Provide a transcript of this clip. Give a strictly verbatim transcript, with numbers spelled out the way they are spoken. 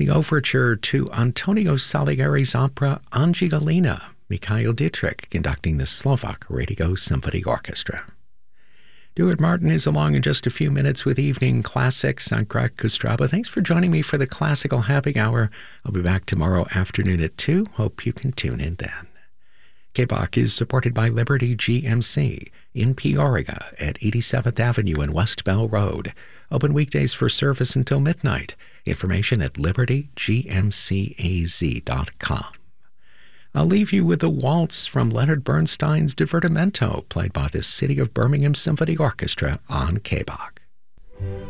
the overture to Antonio Salieri's opera Angelina, Mikhail Dietrich conducting the Slovak Radio Symphony Orchestra. Stuart Martin is along in just a few minutes with Evening Classics. I'm Greg Kostraba. Thanks for joining me for the Classical Happy Hour. I'll be back tomorrow afternoon at two. Hope you can tune in then. K B O C is supported by Liberty G M C in Peoria at eighty-seventh Avenue and West Bell Road. Open weekdays for service until midnight. Information at liberty g m c a z dot com. I'll leave you with a waltz from Leonard Bernstein's Divertimento, played by the City of Birmingham Symphony Orchestra on K B O C.